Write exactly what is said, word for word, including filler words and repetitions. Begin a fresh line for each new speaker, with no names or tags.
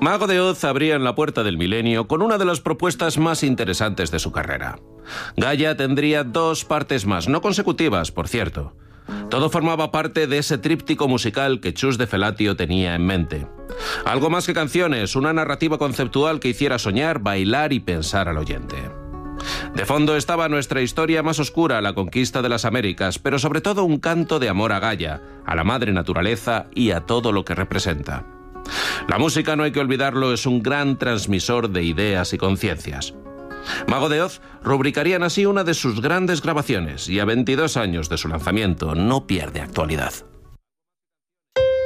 Mago de Oz abría en la puerta del milenio con una de las propuestas más interesantes de su carrera. Gaia tendría dos partes más, no consecutivas, por cierto. Todo formaba parte de ese tríptico musical que Chus de Felatio tenía en mente. Algo más que canciones, una narrativa conceptual que hiciera soñar, bailar y pensar al oyente. De fondo estaba nuestra historia más oscura, la conquista de las Américas, pero sobre todo un canto de amor a Gaia, a la madre naturaleza y a todo lo que representa. La música, no hay que olvidarlo, es un gran transmisor de ideas y conciencias. Mago de Oz rubricarían así una de sus grandes grabaciones y a veintidós años de su lanzamiento no pierde actualidad.